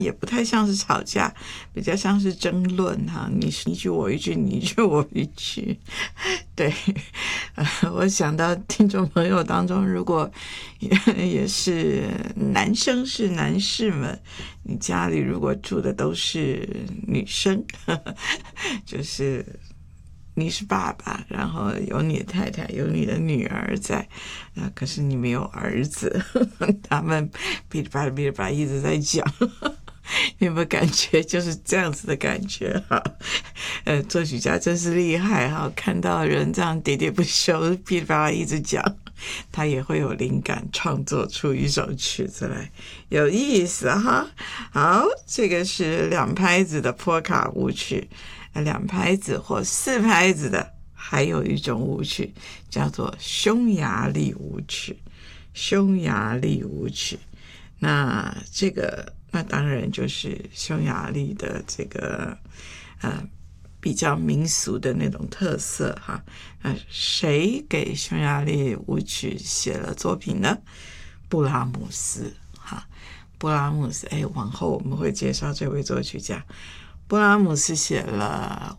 也不太像是吵架，比较像是争论哈，你一句我一句，你一句我一句。对，我想到听众朋友当中，如果也是男生是男士们，你家里如果住的都是女生，就是你是爸爸，然后有你的太太，有你的女儿在，可是你没有儿子，他们噼里啪啦噼里啪啦一直在讲。你有没有感觉就是这样子的感觉哈？作曲家真是厉害哈！看到人这样喋喋不休，噼里啪啦一直讲，他也会有灵感，创作出一首曲子来，有意思哈！好，这个是2拍子的波卡舞曲，2拍子或4拍子的，还有一种舞曲叫做匈牙利舞曲。匈牙利舞曲，那这个。那当然就是匈牙利的这个比较民俗的那种特色哈。谁给匈牙利舞曲写了作品呢？布拉姆斯哈。布拉姆斯，往后我们会介绍这位作曲家。布拉姆斯写了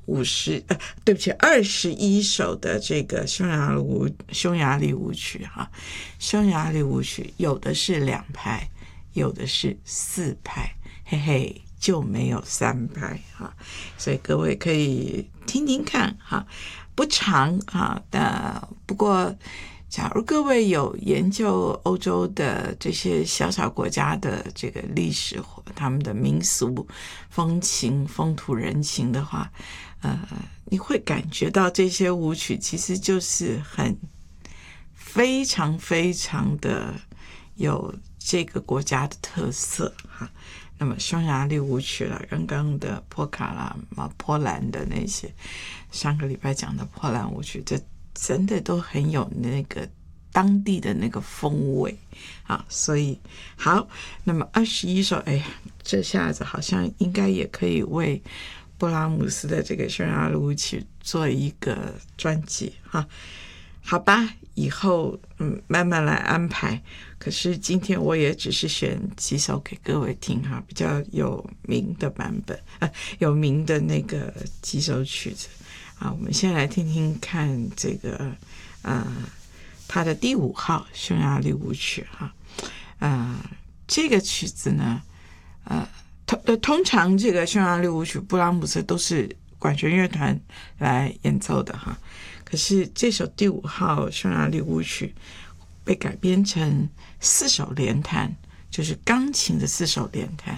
21首的这个匈牙利舞曲哈。匈牙利舞曲有的是2拍。有的是4拍，嘿嘿，就没有3拍哈，所以各位可以听听看哈，不长哈，不过假如各位有研究欧洲的这些小小国家的这个历史或他们的民俗风情、风土人情的话，你会感觉到这些舞曲其实就是非常非常的有这个国家的特色哈。那么匈牙利舞曲啦，刚刚的波卡啦、波兰的那些，上个礼拜讲的波兰舞曲，这真的都很有那个当地的那个风味啊。所以好，那么21首，这下子好像应该也可以为布拉姆斯的这个匈牙利舞曲做一个专辑哈。好吧，以后慢慢来安排。可是今天我也只是选几首给各位听哈，比较有名的版本，有名的那个几首曲子啊。我们先来听听看这个他的第5号匈牙利舞曲哈。这个曲子呢，通常这个匈牙利舞曲布拉姆斯都是管弦乐团来演奏的哈。可是这首第5号匈牙利舞曲被改编成4手联弹，就是钢琴的4手联弹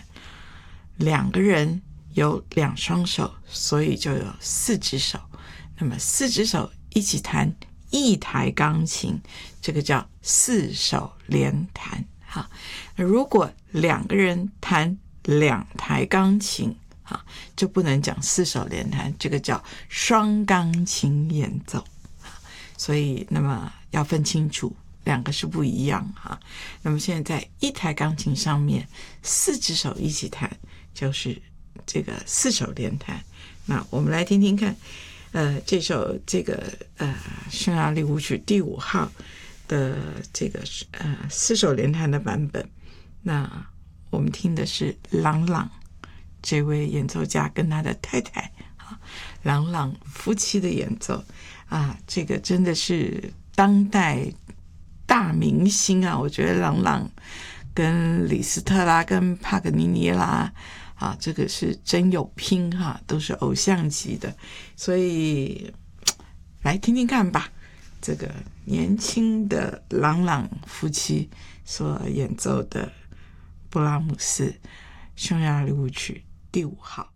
，2个人有2双手，所以就有4只手。那么4只手一起弹1台钢琴，这个叫4手联弹哈。如果2个人弹2台钢琴就不能讲4手联弹，这个叫双钢琴演奏。所以那么要分清楚，2个是不一样哈。那么现在在1台钢琴上面4只手一起弹，就是这个4手联弹。那我们来听听看这首这个匈牙利舞曲第5号的这个4手联弹的版本。那我们听的是朗朗这位演奏家跟他的太太朗朗夫妻的演奏这个真的是当代大明星我觉得朗朗跟李斯特啦跟帕格尼尼啦这个是真有拼都是偶像级的。所以来听听看吧，这个年轻的朗朗夫妻所演奏的布拉姆斯匈牙利舞曲第5号。